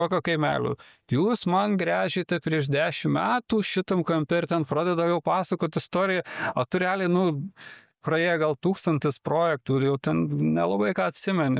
kokio kaimelio. Jūs man gręžėte prieš 10 metų šitam kampe ir ten pradeda jau pasakoti istoriją, o tu realiai, praėjo gal 1000 projektų ir jau ten nelabai ką atsimeni.